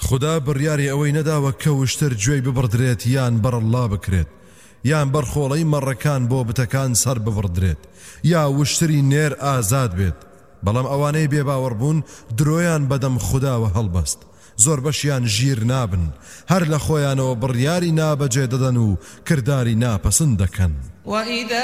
خدا بڕیاری ئەوەی نەداوە کە وشتر گوێی ببڕدرێت یان بەرەڵا بکرێت، یان بەرخۆڵەی مەڕەکان بۆ بتەکان سەر ببڕدرێت، یا وشتری نێر ئازاد بێت. بەڵام ئەوانەی بێباوەڕ بوون درۆیان بەدەم خوداوە هەڵبەست، زۆر بەشیان ژیر نابن، هەر لە خۆیانەوە بڕیاری نابەجێ دەدەن و کردداری ناپەسند دەکەن. وَإِذَا